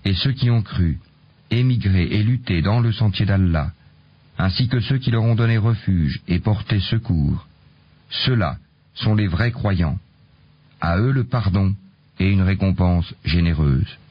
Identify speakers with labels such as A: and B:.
A: et ceux qui ont cru, émigré et lutté dans le sentier d'Allah, ainsi que ceux qui leur ont donné refuge et porté secours. Ceux-là sont les vrais croyants. À eux le pardon et une récompense généreuse.